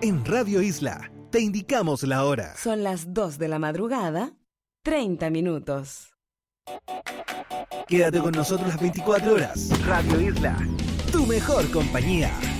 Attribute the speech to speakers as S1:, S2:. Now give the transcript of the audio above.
S1: En Radio Isla, te indicamos la hora.
S2: Son las 2 de la madrugada, 30 minutos.
S1: Quédate con nosotros las 24 horas. Radio Isla, tu mejor compañía.